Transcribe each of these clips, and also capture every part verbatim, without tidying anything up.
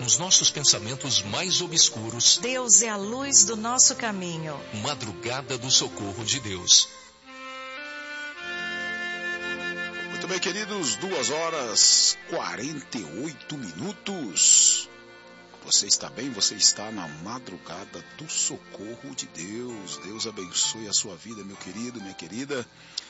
nos nossos pensamentos mais obscuros. Deus é a luz do nosso caminho. Madrugada do Socorro de Deus. Muito bem, queridos, duas horas quarenta e oito minutos. Você está bem? Você está na madrugada do socorro de Deus. Deus abençoe a sua vida, meu querido, minha querida.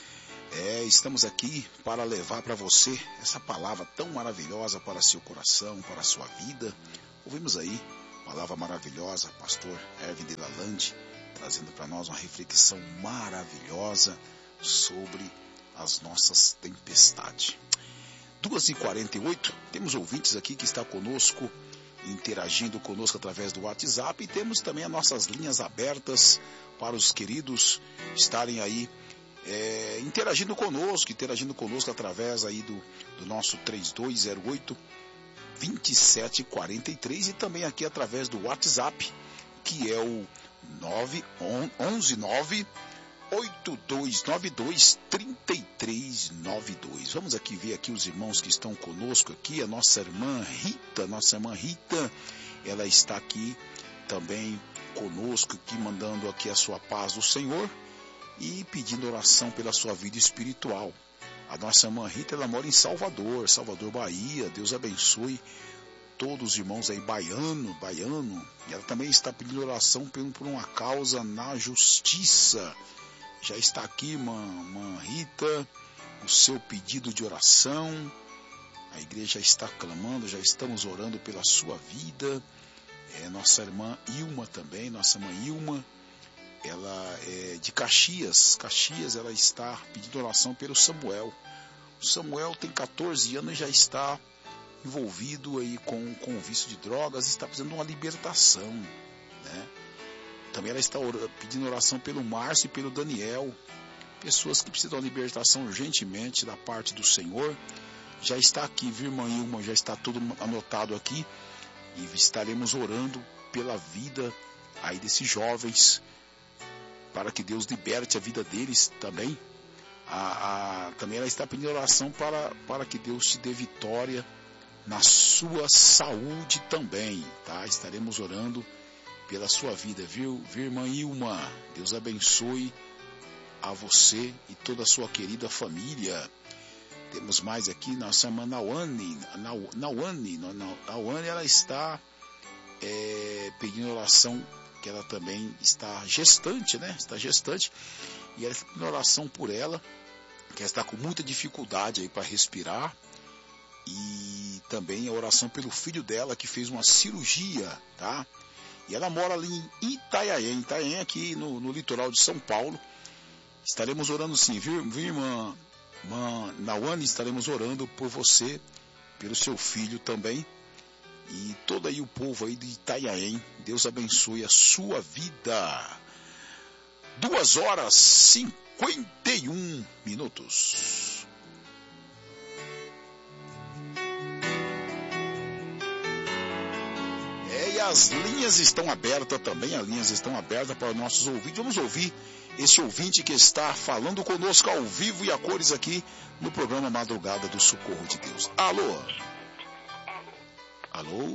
É, estamos aqui para levar para você essa palavra tão maravilhosa para seu coração, para a sua vida. Ouvimos aí, palavra maravilhosa, pastor Erwin de Lalande, trazendo para nós uma reflexão maravilhosa sobre as nossas tempestades. duas e quarenta e oito, temos ouvintes aqui que estão conosco, interagindo conosco através do WhatsApp, e temos também as nossas linhas abertas para os queridos estarem aí é, interagindo conosco, interagindo conosco através aí do, do nosso três dois zero oito, dois sete quatro três e também aqui através do WhatsApp, que é o nove um nove oito dois nove dois três três nove dois. Vamos aqui ver aqui os irmãos que estão conosco aqui. A nossa irmã Rita, nossa irmã Rita, ela está aqui também conosco, aqui mandando aqui a sua paz do Senhor e pedindo oração pela sua vida espiritual. A nossa irmã Rita, ela mora em Salvador, Salvador, Bahia. Deus abençoe todos os irmãos aí, baiano, baiano. E ela também está pedindo oração por uma causa na justiça. Já está aqui, irmã, irmã Rita, o seu pedido de oração. A igreja está clamando, já estamos orando pela sua vida. É, nossa irmã Ilma também, nossa irmã Ilma, ela é de Caxias. Caxias, ela está pedindo oração pelo Samuel. O Samuel tem catorze anos e já está envolvido aí com, com o vício de drogas, está precisando de uma libertação, né? Também ela está pedindo oração pelo Márcio e pelo Daniel, pessoas que precisam de uma libertação urgentemente da parte do Senhor. Já está aqui, viu, irmã Ilma, já está tudo anotado aqui, e estaremos orando pela vida aí desses jovens, para que Deus liberte a vida deles também. A, a, também ela está pedindo oração para, para que Deus te dê vitória na sua saúde também, tá? Estaremos orando pela sua vida, viu, viu, irmã Ilma? Deus abençoe a você e toda a sua querida família. Temos mais aqui, nossa irmã Nawane, Nawane, Nawane, ela está é, pedindo oração, que ela também está gestante, né? Está gestante, e ela está pedindo oração por ela, que ela está com muita dificuldade aí para respirar, e também a oração pelo filho dela, que fez uma cirurgia, tá? E ela mora ali em Itanhaém, Itanhaém aqui no, no litoral de São Paulo. Estaremos orando sim, viu, viu irmã, irmã Nawane? Estaremos orando por você, pelo seu filho também, e todo aí o povo aí de Itanhaém. Deus abençoe a sua vida. Duas horas cinquenta e um minutos. É, e as linhas estão abertas também, as linhas estão abertas para os nossos ouvintes. Vamos ouvir esse ouvinte que está falando conosco ao vivo e a cores aqui no programa Madrugada do Socorro de Deus. Alô? Alô?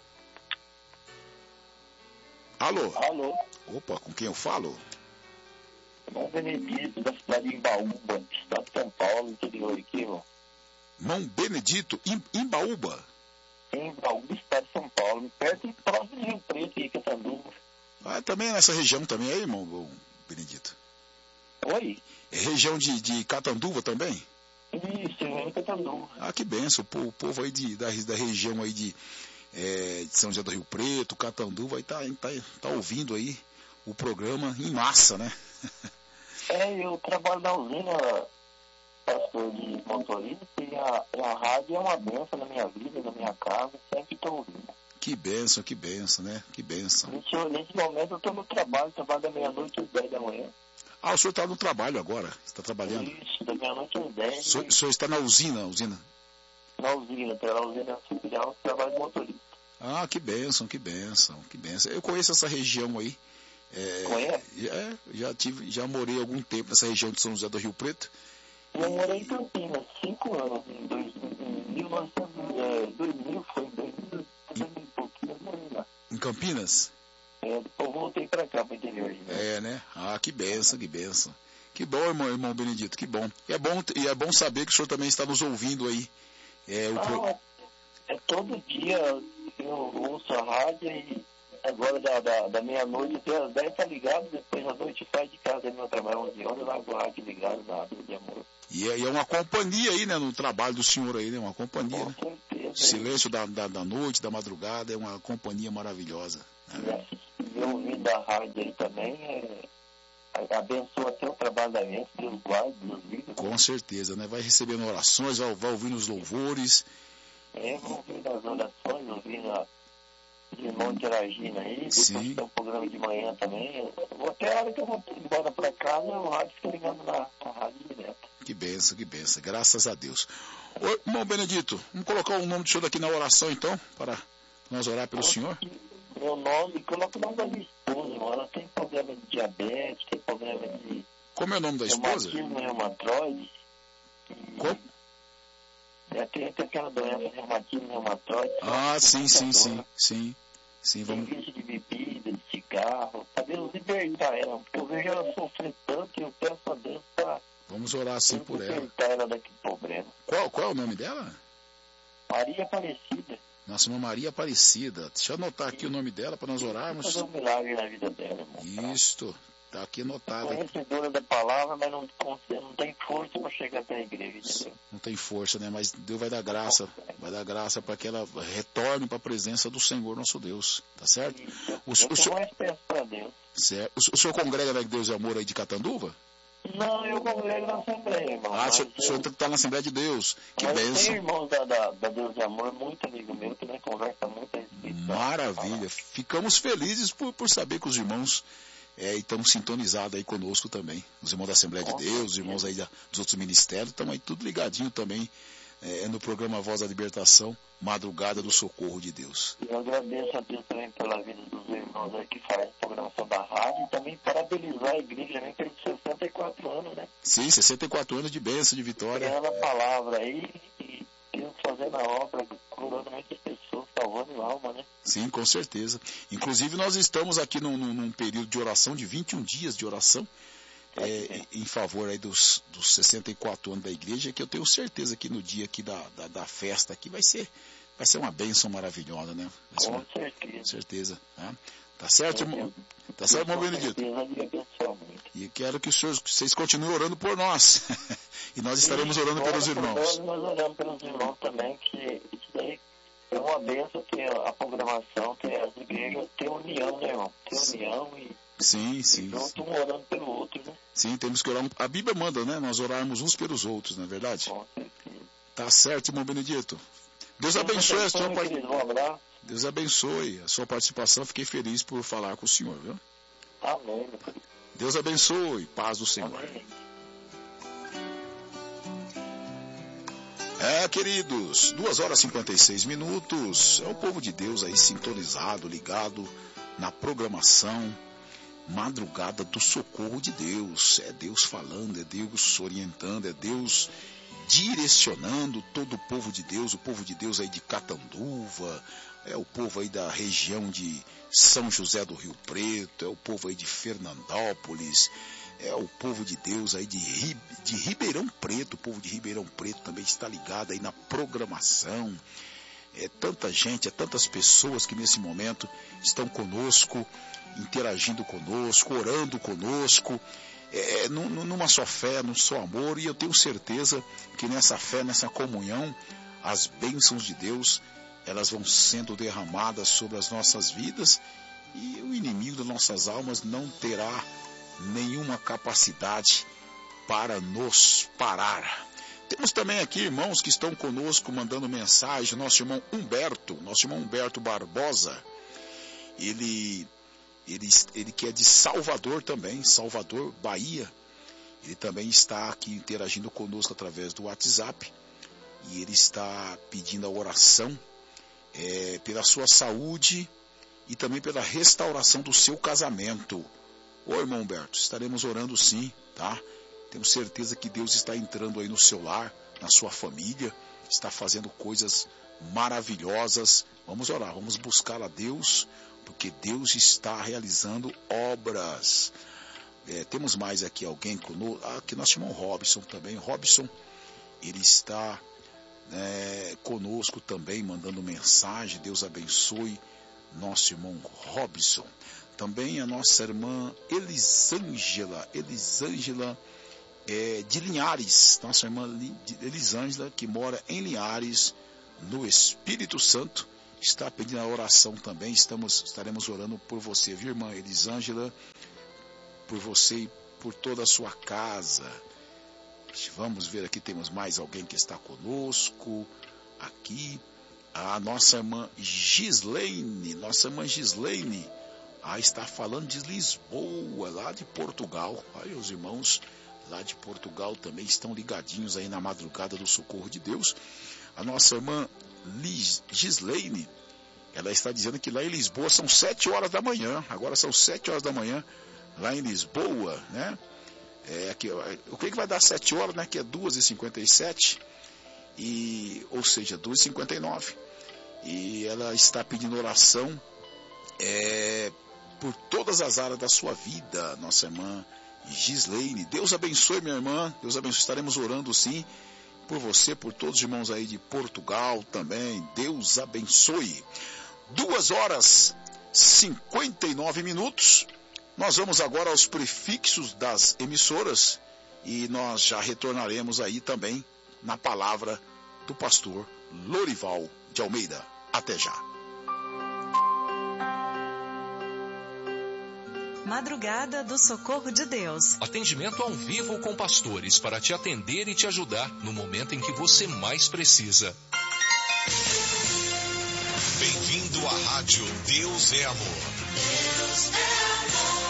Alô? Alô? Opa, com quem eu falo? Irmão Benedito, da cidade de Imbaúba, estado de São Paulo, interior aqui, irmão. Irmão Benedito, em Imbaúba? Em Imbaúba, estado de São Paulo, perto e próximo de Rio Preto e Catanduva. Ah, também é nessa região também aí, irmão Benedito? Oi? É região de, de Catanduva também? Isso, em Catanduva. Ah, que benção, o povo aí de, da, da região aí de, é, de São José do Rio Preto, Catanduva, aí tá, tá, tá ouvindo aí o programa em massa, né? É, eu trabalho na usina, pastor de motorista, e a, a rádio é uma benção na minha vida, na minha casa, sempre estou ouvindo. Que benção, que benção, né? Que benção. Nesse, nesse momento eu estou no trabalho, trabalho da meia-noite às dez da manhã. Ah, o senhor está no trabalho agora? Está trabalhando? Isso, da meia-noite às dez. O senhor, o senhor está na usina, usina? Na usina, pela usina auxiliar, trabalho de motorista. Ah, que benção, que benção, que benção. Eu conheço essa região aí. É, Conhece? É, já, tive, já morei algum tempo nessa região de São José do Rio Preto. Eu morei em Campinas, cinco anos, em, dois, em mil e novecentos, é, dois mil, foi em dois mil e pouco. Campinas? É, depois voltei para cá, para o interior. Né? É, né? Ah, que benção, que benção. Que bom, irmão, irmão Benedito, que bom. E é bom, e é bom saber que o senhor também está nos ouvindo aí. É, o Não, pro... é, é todo dia eu ouço a rádio e agora da, da, da meia-noite até as dez tá ligado, depois à noite sai de casa do meu trabalho, onze horas, eu largo a rádio ligado na Rádio de Amor. E é, e é uma companhia aí, né, no trabalho do senhor aí, né? Uma companhia, Com né? certeza. O silêncio da, da, da noite, da madrugada, é uma companhia maravilhosa. Né? E eu ouvindo a rádio aí também, é, abençoa até o trabalho da gente, Deus guarde, Deus livre. Com certeza, né? Vai recebendo orações, vai, vai ouvindo os louvores. É, vou ouvindo as orações, ouvindo a, os irmãos interagindo aí, depois Sim. tem um programa de manhã também. Até a hora que eu vou embora para casa, o rádio fica ligando na, na rádio direto. Que benção, que benção, graças a Deus. Ô, irmão Benedito, vamos colocar o nome do senhor aqui na oração então, para nós orar pelo senhor? Meu nome, coloca o nome da minha esposa, irmão. Ela tem problema de diabetes, tem problema de Como é o nome da esposa? reumatismo reumatoide. Como? É, tem, tem aquela doença, reumatismo reumatoide. Ah, sim, sim, sim, sim. Sim, Tem vamos... vício de bebida, de cigarro. Pra Deus libertar ela, porque eu vejo ela sofrer tanto e eu peço a Deus para Vamos orar assim por ela. libertar ela daquele problema. Qual, qual é o nome dela? Maria Aparecida. Nossa irmã Maria Aparecida. Deixa eu anotar aqui o nome dela para nós orarmos. Fazer um milagre na vida dela, irmão. Isto, tá aqui anotado. Conhecedora da palavra, mas não, não tem força para chegar até a igreja, entendeu? Não tem força, né? Mas Deus vai dar graça, vai dar graça para que ela retorne para a presença do Senhor nosso Deus, tá certo? O, Eu o, senhor, mais peço para Deus. certo. O, o senhor congrega na Deus e Amor aí de Catanduva? Não, eu congrego na Assembleia, irmão. Ah, o senhor, eu, o senhor tá na Assembleia de Deus. Que mas bênção. tem irmãos da, da, da Deus de Amor, muito amigo meu, que também conversa muito a respeito. Maravilha. Ficamos felizes por, por saber que os irmãos é, estão sintonizados aí conosco também. Os irmãos da Assembleia de Deus, os irmãos aí da, dos outros ministérios, estão aí tudo ligadinho também é, no programa Voz da Libertação, Madrugada do Socorro de Deus. Eu agradeço a Deus também pela vida dos irmãos aí que fazem a programação da rádio e também parabenizar a igreja também pelos sessenta e quatro anos, né? Sim, sessenta e quatro anos de bênção, de vitória. Criando a palavra aí e Deus fazendo a obra, curando muitas pessoas, salvando alma, né? Sim, com certeza. Inclusive nós estamos aqui num, num período de oração, de vinte e um dias de oração, é, em favor aí dos, dos sessenta e quatro anos da igreja, que eu tenho certeza que no dia aqui da, da, da festa aqui vai ser, vai ser uma bênção maravilhosa, né? Vai ser Com uma, certeza. certeza. Né? Tá certo, irmão? Tá certo, irmão Benedito? E quero que os senhores, vocês continuem orando por nós. E nós estaremos orando pelos irmãos. Nós oramos pelos irmãos também, que isso daí é uma bênção ter a programação, ter as igrejas, ter união, né, irmão? Ter união e sim, sim. junto um orando pelo outro, né? Sim, temos que orar. A Bíblia manda, né? Nós orarmos uns pelos outros, não é verdade? Com certeza. Tá certo, irmão Benedito. Deus abençoe a sua participação. Deus abençoe a sua participação. Fiquei feliz por falar com o senhor, viu? Amém. Deus abençoe. Paz do Senhor. Amém. É, queridos, duas horas e cinquenta e seis minutos. É o povo de Deus aí sintonizado, ligado na programação Madrugada do Socorro de Deus. É Deus falando, é Deus orientando, é Deus direcionando todo o povo de Deus, o povo de Deus aí de Catanduva, é o povo aí da região de São José do Rio Preto, é o povo aí de Fernandópolis, é o povo de Deus aí de, Ri, de Ribeirão Preto, o povo de Ribeirão Preto também está ligado aí na programação. É tanta gente, é tantas pessoas que nesse momento estão conosco, interagindo conosco, orando conosco, é, numa só fé, num só amor, e eu tenho certeza que nessa fé, nessa comunhão, as bênçãos de Deus, elas vão sendo derramadas sobre as nossas vidas e o inimigo das nossas almas não terá nenhuma capacidade para nos parar. Temos também aqui irmãos que estão conosco mandando mensagem. Nosso irmão Humberto, nosso irmão Humberto Barbosa, ele, ele, ele que é de Salvador também, Salvador, Bahia. Ele também está aqui interagindo conosco através do WhatsApp e ele está pedindo a oração é, pela sua saúde e também pela restauração do seu casamento. Ô irmão Humberto, estaremos orando sim, tá? Temos certeza que Deus está entrando aí no seu lar, na sua família, está fazendo coisas maravilhosas. Vamos orar, vamos buscar a Deus, porque Deus está realizando obras. É, temos mais aqui alguém conosco, ah, aqui nós chamamos Robson também, Robson, ele está é, conosco também, mandando mensagem. Deus abençoe nosso irmão Robson. Também a nossa irmã Elisângela, Elisângela é, de Linhares, nossa irmã Elisângela, que mora em Linhares, no Espírito Santo, está pedindo a oração também. Estamos, estaremos orando por você, viu, irmã Elisângela, por você e por toda a sua casa. Vamos ver aqui, temos mais alguém que está conosco aqui. A nossa irmã Gislaine, nossa irmã Gislaine, ah, está falando de Lisboa, lá de Portugal. Aí os irmãos lá de Portugal também estão ligadinhos aí na madrugada do Socorro de Deus. A nossa irmã Liz, Gislaine, ela está dizendo que lá em Lisboa são sete horas da manhã. Agora são sete horas da manhã lá em Lisboa, né? É, aqui, eu creio que vai dar sete horas, né? Que é duas e cinquenta e sete, e, ou seja, duas e cinquenta e nove. E ela está pedindo oração é, por todas as áreas da sua vida, nossa irmã Gislaine. Deus abençoe, minha irmã. Deus abençoe. Estaremos orando sim por você, por todos os irmãos aí de Portugal também. Deus abençoe. Duas horas cinquenta e nove minutos. Nós vamos agora aos prefixos das emissoras e nós já retornaremos aí também na palavra do pastor Lorival de Almeida. Até já. Madrugada do Socorro de Deus. Atendimento ao vivo com pastores para te atender e te ajudar no momento em que você mais precisa. Bem-vindo à rádio Deus é Amor. Deus é Amor.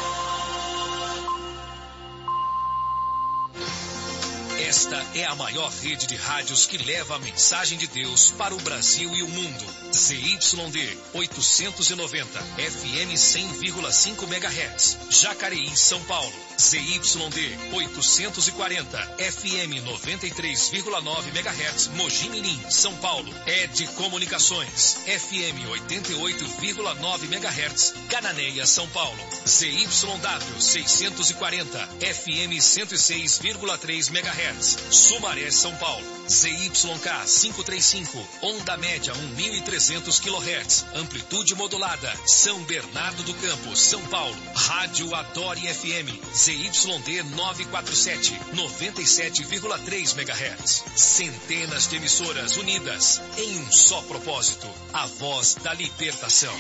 Esta é a maior rede de rádios que leva a mensagem de Deus para o Brasil e o mundo. Z Y D oitocentos e noventa, F M cem vírgula cinco megahertz, Jacareí, São Paulo. Z Y D oitocentos e quarenta, F M noventa e três vírgula nove megahertz, Mogi Mirim, São Paulo. E D Comunicações, F M oitenta e oito vírgula nove megahertz, Cananéia, São Paulo. Z Y W seiscentos e quarenta, F M cento e seis vírgula três megahertz, Sumaré, São Paulo. Z Y K quinhentos e trinta e cinco, onda média mil e trezentos quilohertz, amplitude modulada, São Bernardo do Campo, São Paulo. Rádio Adore F M, Z Y D novecentos e quarenta e sete, noventa e sete vírgula três megahertz. Centenas de emissoras unidas em um só propósito, a voz da libertação.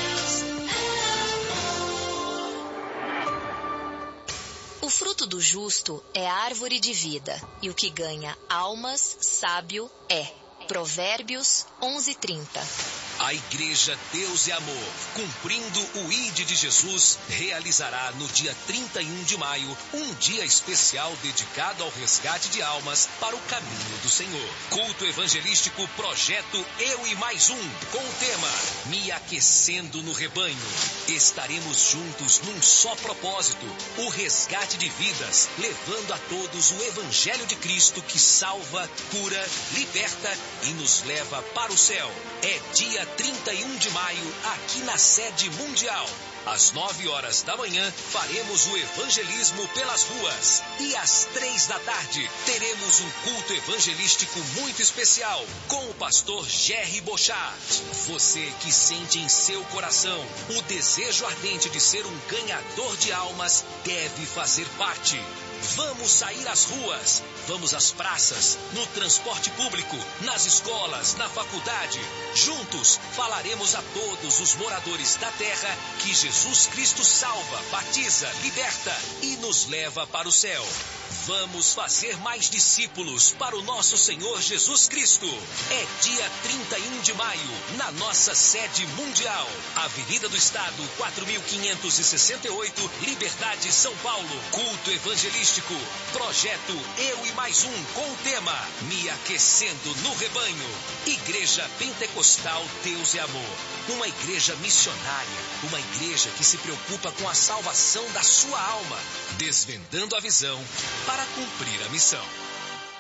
O fruto do justo é árvore de vida, e o que ganha almas, sábio é. Provérbios onze, trinta. A Igreja Deus é Amor, cumprindo o I D de Jesus, realizará no dia trinta e um de maio um dia especial dedicado ao resgate de almas para o caminho do Senhor. Culto evangelístico Projeto Eu e Mais Um, com o tema Me Aquecendo no Rebanho. Estaremos juntos num só propósito, o resgate de vidas, levando a todos o Evangelho de Cristo que salva, cura, liberta e nos leva para o céu. É dia trinta e um de maio, aqui na sede mundial. Às nove horas da manhã, faremos o evangelismo pelas ruas. E às três da tarde, teremos um culto evangelístico muito especial com o pastor Jerry Bochart. Você que sente em seu coração o desejo ardente de ser um ganhador de almas, deve fazer parte. Vamos sair às ruas, vamos às praças, no transporte público, nas escolas, na faculdade. Juntos falaremos a todos os moradores da terra que Jesus Cristo salva, batiza, liberta e nos leva para o céu. Vamos fazer mais discípulos para o nosso Senhor Jesus Cristo. É dia trinta e um de maio, na nossa sede mundial. Avenida do Estado, quatro mil quinhentos e sessenta e oito, Liberdade, São Paulo. Culto evangelístico, Projeto Eu e Mais Um, com o tema Me Aquecendo no Rebanho. Igreja Pentecostal Deus é Amor. Uma igreja missionária, uma igreja que se preocupa com a salvação da sua alma, desvendando a visão para cumprir a missão.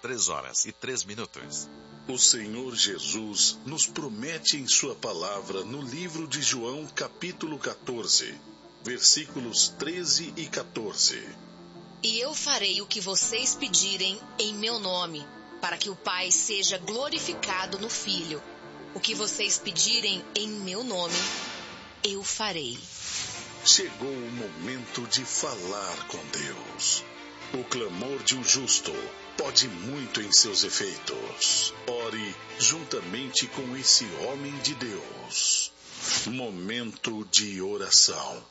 três horas e três minutos. O Senhor Jesus nos promete em sua palavra no livro de João, capítulo quatorze, versículos treze e quatorze. E eu farei o que vocês pedirem em meu nome, para que o Pai seja glorificado no Filho. O que vocês pedirem em meu nome, eu farei. Chegou o momento de falar com Deus. O clamor de um justo pode muito em seus efeitos. Ore juntamente com esse homem de Deus. Momento de oração.